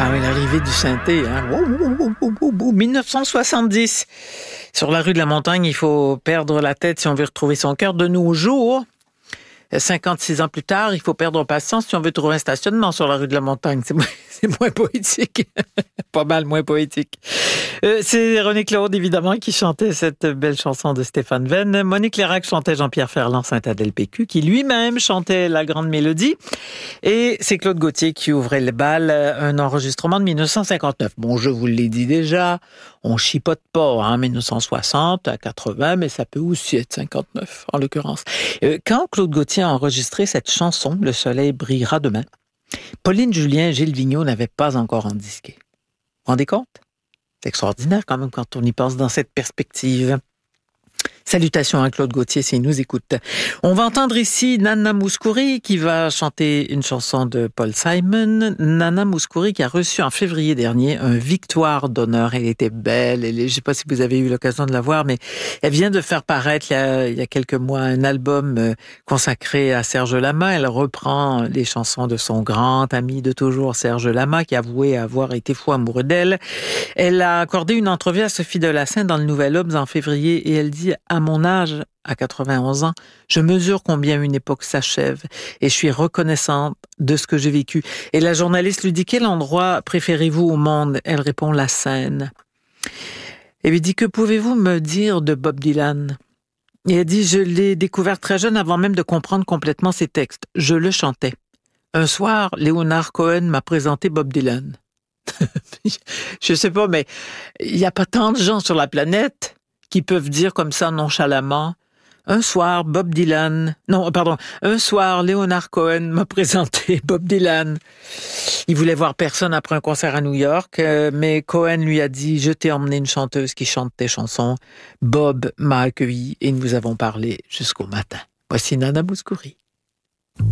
Ah oui, l'arrivée du synthé, hein. 1970. Sur la rue de la Montagne, il faut perdre la tête si on veut retrouver son cœur. De nos jours, 56 ans plus tard, il faut perdre patience si on veut trouver un stationnement sur la rue de la Montagne. C'est moins poétique. Pas mal moins poétique. C'est René Claude, évidemment, qui chantait cette belle chanson de Stéphane Venn. Monique Lérac chantait Jean-Pierre Ferland, Saint-Adèle PQ, qui lui-même chantait La Grande Mélodie. Et c'est Claude Gauthier qui ouvrait le bal, un enregistrement de 1959. Bon, je vous l'ai dit déjà, on chipote pas, hein, 1960 à 80, mais ça peut aussi être 59, en l'occurrence. Quand Claude Gauthier a enregistré cette chanson, Le soleil brillera demain, Pauline Julien et Gilles Vigneault n'avaient pas encore endisqué. Vous vous rendez compte? C'est extraordinaire quand même quand on y pense dans cette perspective. Salutations à Claude Gauthier s'il nous écoute. On va entendre ici Nana Mouskouri qui va chanter une chanson de Paul Simon. Nana Mouskouri qui a reçu en février dernier un Victoire d'honneur. Elle était belle. Je ne sais pas si vous avez eu l'occasion de la voir, mais elle vient de faire paraître il y a quelques mois un album consacré à Serge Lama. Elle reprend les chansons de son grand ami de toujours, Serge Lama, qui a avoué avoir été fou amoureux d'elle. Elle a accordé une entrevue à Sophie Delassin dans le Nouvel Obs en février et elle dit « À mon âge, à 91 ans, je mesure combien une époque s'achève et je suis reconnaissante de ce que j'ai vécu. » Et la journaliste lui dit « Quel endroit préférez-vous au monde ?» Elle répond « La Seine. » Elle lui dit « Que pouvez-vous me dire de Bob Dylan ?» Et elle dit « Je l'ai découvert très jeune avant même de comprendre complètement ses textes. Je le chantais. Un soir, Leonard Cohen m'a présenté Bob Dylan. » Je sais pas, mais il n'y a pas tant de gens sur la planète qui peuvent dire comme ça nonchalamment « Un soir, un soir, Leonard Cohen m'a présenté Bob Dylan. » Il voulait voir personne après un concert à New York, mais Cohen lui a dit « Je t'ai emmené une chanteuse qui chante tes chansons. » Bob m'a accueilli et nous avons parlé jusqu'au matin. Voici Nana Mouskouri.